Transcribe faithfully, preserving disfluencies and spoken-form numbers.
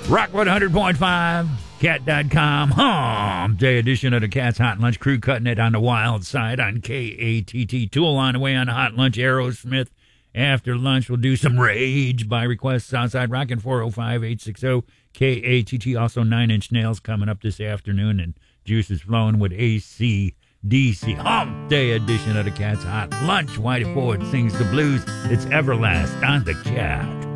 Rock one hundred point five, cat dot com, hump day edition of the Cat's Hot Lunch Crew, cutting it on the wild side on K A T T. Tool on the way on the Hot Lunch, Aerosmith. After lunch, we'll do some Rage by request. Southside Rockin' four oh five, eight six oh, K A T T. Also, Nine Inch Nails coming up this afternoon, and Juice is flowing with A C D C. Hump day edition of the Cat's Hot Lunch. Whitey Ford sings the blues. It's Everlast on the Cat.